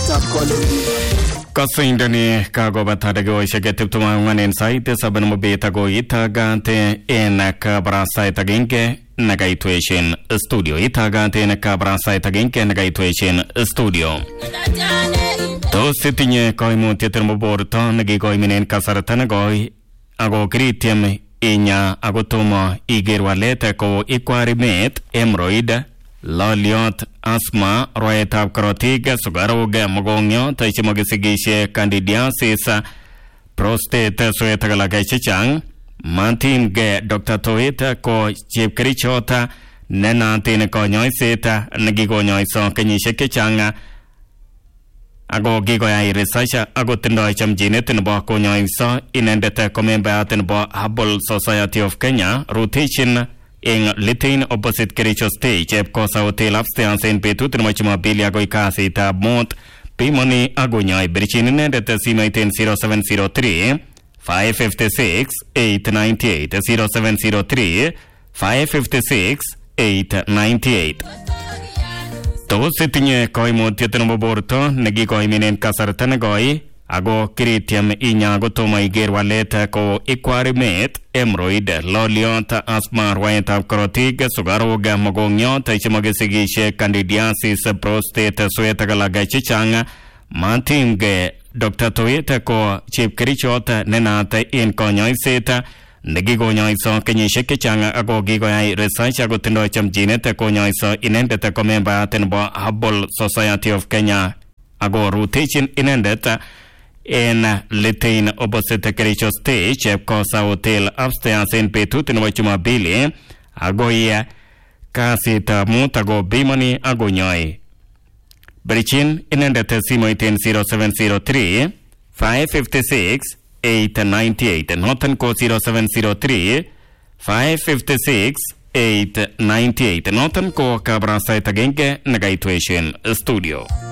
Kasindani kago batadego shagete tumangan insight saban mobeta go itagante en kabra site aginke nagaituation studio itagante en kabra site aginke nagaituation studio to sitinye koimu tietermo borto nagi koiminen kasaratan goi ago kritiam inya agotomo igerwalete ko ikwarimet hemorrhoid loliot asma roetab karotik sugaroge mogongyo taichimogisigishe candidiasis prostate suetagalaga chichang mantin ge Dr. Toita ko chepkerichota nenatin konyoiseta negikonyoiso kenyisiek chechang ago gigoyai research ago tindoi chamchinet nebo konyoiso inendet ko membayat nebo Herbal Society of Kenya rotation in Litin opposite Kericho Stage Kosa Hotel upstairs in Petut Jumapili agoi kasitab mut pimoni agonyoi birchin inendet simaitin 0703 556 898 0703 556 898 to sitinye koimutiet nebo borto negikoiminen kasarta negoi ago kiritiam inya gotomo iger walet ko ikwarimet hemorrhoid loliot asma roetab karotik sugaroge mogongyo taichimogisigishe candidiasis prostate suetagalaga chichang mantinge Dr. Toita ko chepkerichot nenata in konyoiset negikonyoiso kenyisiek chechang ago gigoyai research ago tindoi chamchinet konyoiso inendet ko membayat nebo Herbal Society of Kenya ago rotation inendet en Litin opposite Kericho Stage Kosa Hotel upstairs in Petut nebo Jumapili agoi kasitab mut ago bimoni agonyoi birchin inendet simoitin 0703 556 898 noton ko 0703 556 898 noton ko kabrasait agenge nagaituation studio.